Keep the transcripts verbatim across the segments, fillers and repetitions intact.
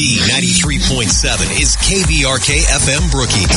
B ninety-three point seven is K B R K F M Brookings.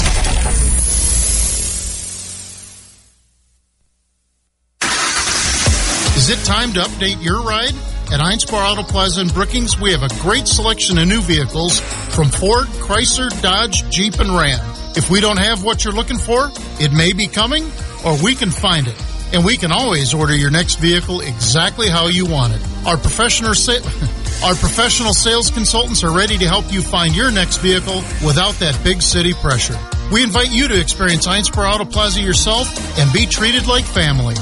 Is it time to update your ride? At Heinz Bar Auto Plaza in Brookings, we have a great selection of new vehicles from Ford, Chrysler, Dodge, Jeep, and Ram. If we don't have what you're looking for, it may be coming, or we can find it. And we can always order your next vehicle exactly how you want it. Our professional sa- Our professional sales consultants are ready to help you find your next vehicle without that big city pressure. We invite you to experience Heinz Bar Auto Plaza yourself and be treated like family.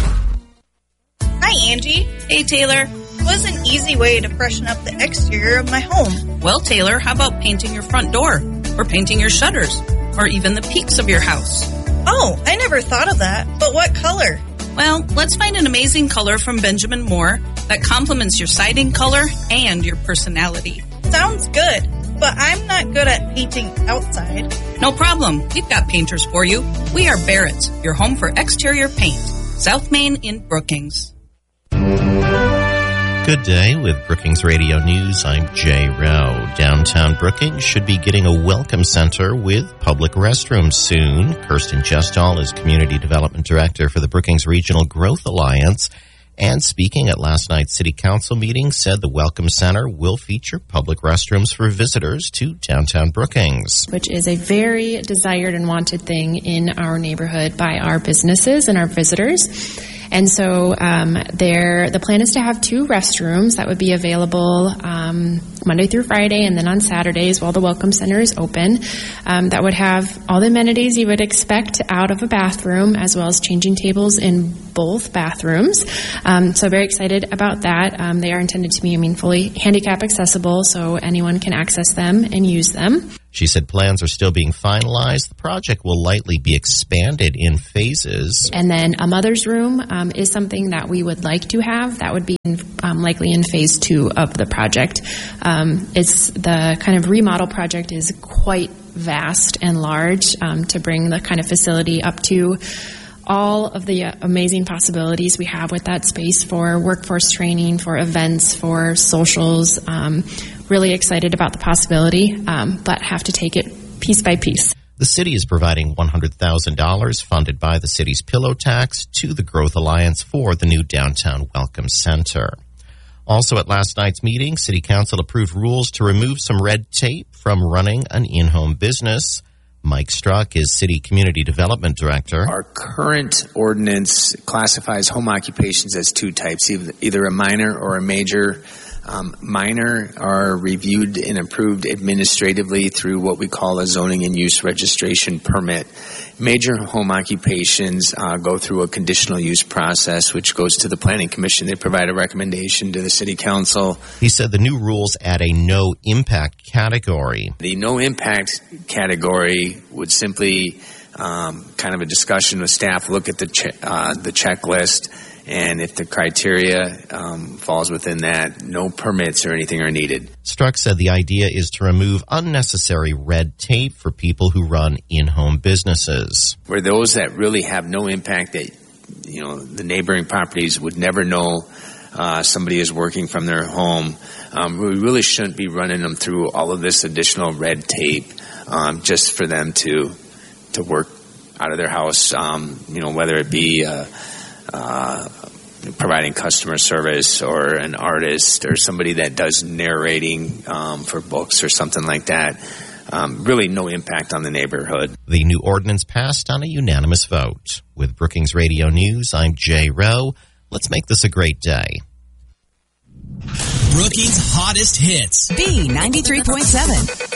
Hi, Angie. Hey, Taylor. What's an easy way to freshen up the exterior of my home? Well, Taylor, how about painting your front door, or painting your shutters, or even the peaks of your house? Oh, I never thought of that. But what color? Well, let's find an amazing color from Benjamin Moore that complements your siding color and your personality. Sounds good, but I'm not good at painting outside. No problem. We've got painters for you. We are Barrett's, your home for exterior paint. South Main in Brookings. Good day with Brookings Radio News. I'm Jay Rowe. Downtown Brookings should be getting a welcome center with public restrooms soon. Kirsten Jestall is Community Development Director for the Brookings Regional Growth Alliance, and speaking at last night's City Council meeting, said the Welcome Center will feature public restrooms for visitors to downtown Brookings. Which is a very desired and wanted thing in our neighborhood by our businesses and our visitors. And so um, there, the plan is to have two restrooms that would be available um, Monday through Friday, and then on Saturdays while the Welcome Center is open. Um, that would have all the amenities you would expect out of a bathroom, as well as changing tables in both bathrooms. Um, so very excited about that. Um, they are intended to be, I mean, fully handicap accessible, so anyone can access them and use them. She said plans are still being finalized. The project will likely be expanded in phases. And then a mother's room um, is something that we would like to have. That would be in, um, likely in phase two of the project. Um, it's the kind of remodel project is quite vast and large um, to bring the kind of facility up to all of the uh, amazing possibilities we have with that space for workforce training, for events, for socials. Um, really excited about the possibility, um, but have to take it piece by piece. The city is providing one hundred thousand dollars funded by the city's pillow tax to the Growth Alliance for the new downtown Welcome Center. Also at last night's meeting, City Council approved rules to remove some red tape from running an in-home business. Mike Struck is City Community Development Director. Our current ordinance classifies home occupations as two types, either a minor or a major. Um, minor are reviewed and approved administratively through what we call a zoning and use registration permit. Major home occupations uh, go through a conditional use process, which goes to the Planning Commission. They provide a recommendation to the City Council. He said the new rules add a no impact category. The no impact category would simply um, kind of a discussion with staff, look at the che- uh, the checklist. And if the criteria um, falls within that, no permits or anything are needed. Struck said the idea is to remove unnecessary red tape for people who run in-home businesses. For those that really have no impact, that you know the neighboring properties would never know uh, somebody is working from their home, um, we really shouldn't be running them through all of this additional red tape um, just for them to to work out of their house. Um, you know, whether it be uh, Uh, providing customer service or an artist or somebody that does narrating um, for books or something like that. Um, really no impact on the neighborhood. The new ordinance passed on a unanimous vote. With Brookings Radio News, I'm Jay Rowe. Let's make this a great day. Brookings' hottest hits. B ninety-three point seven.